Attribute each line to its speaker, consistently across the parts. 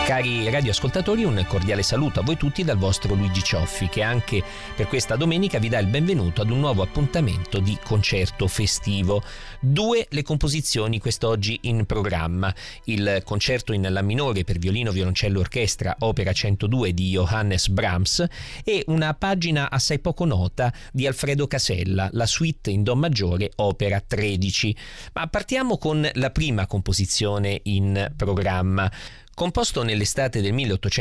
Speaker 1: Cari radioascoltatori, un cordiale saluto a voi tutti dal vostro Luigi Cioffi, che anche per questa domenica vi dà il benvenuto ad un nuovo appuntamento di concerto festivo. 2 le composizioni quest'oggi in programma: il concerto in La minore per violino, violoncello e orchestra, opera 102 di Johannes Brahms, e una pagina assai poco nota di Alfredo Casella, la suite in Do maggiore, opera 13. Ma partiamo con la prima composizione in programma. Composto nell'estate del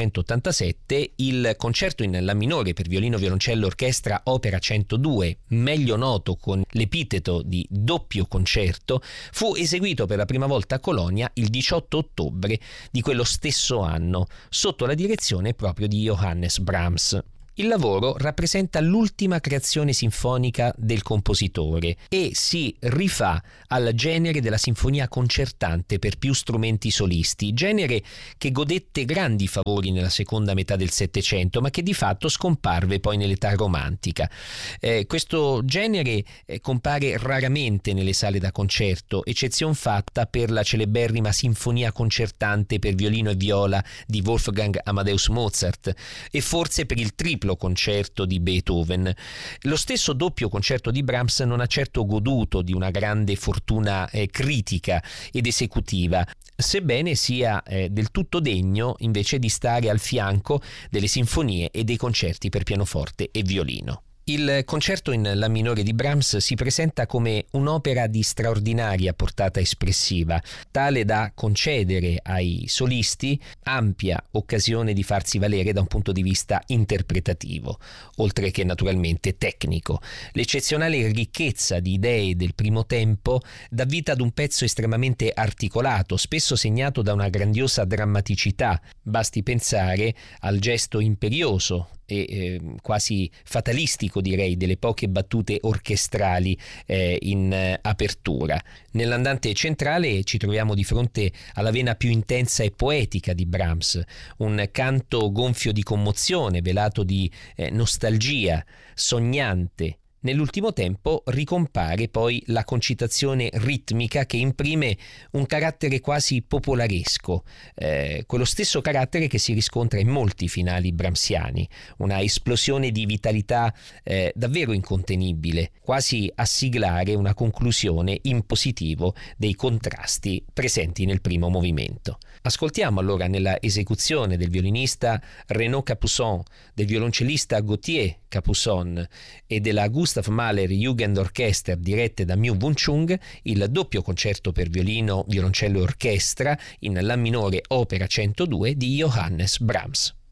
Speaker 1: 1887, il concerto in La minore per violino, violoncello e orchestra, opera 102, meglio noto con l'epiteto di doppio concerto, fu eseguito per la prima volta a Colonia il 18 ottobre di quello stesso anno, sotto la direzione proprio di Johannes Brahms. Il lavoro rappresenta l'ultima creazione sinfonica del compositore e si rifà al genere della sinfonia concertante per più strumenti solisti, genere che godette grandi favori nella seconda metà del Settecento, ma che di fatto scomparve poi nell'età romantica. Questo genere compare raramente nelle sale da concerto, eccezion fatta per la celeberrima sinfonia concertante per violino e viola di Wolfgang Amadeus Mozart e forse per il triplo concerto di Beethoven. Lo stesso doppio concerto di Brahms non ha certo goduto di una grande fortuna critica ed esecutiva, sebbene sia del tutto degno invece di stare al fianco delle sinfonie e dei concerti per pianoforte e violino. Il concerto in La minore di Brahms si presenta come un'opera di straordinaria portata espressiva, tale da concedere ai solisti ampia occasione di farsi valere da un punto di vista interpretativo, oltre che naturalmente tecnico. L'eccezionale ricchezza di idee del primo tempo dà vita ad un pezzo estremamente articolato, spesso segnato da una grandiosa drammaticità. Basti pensare al gesto imperioso e quasi fatalistico, direi, delle poche battute orchestrali in apertura. Nell'andante centrale ci troviamo di fronte alla vena più intensa e poetica di Brahms, un canto gonfio di commozione, velato di nostalgia, sognante. Nell'ultimo tempo ricompare poi la concitazione ritmica che imprime un carattere quasi popolaresco, quello stesso carattere che si riscontra in molti finali brahmsiani, una esplosione di vitalità davvero incontenibile, quasi a siglare una conclusione in positivo dei contrasti presenti nel primo movimento. Ascoltiamo allora nella esecuzione del violinista Renaud Capuçon, del violoncellista Gauthier Capuçon e della Gustav Mahler Jugendorchester dirette da Miu Wung-Chung, il doppio concerto per violino, violoncello e orchestra in La minore opera 102 di Johannes Brahms.